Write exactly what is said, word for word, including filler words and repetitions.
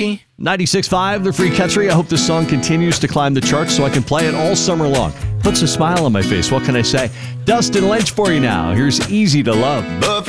me. ninety-six point five, The Free Country. I hope this song continues to climb the charts so I can play it all summer long. Puts a smile on my face. What can I say? Dustin Lynch for you now. Here's Easy to Love.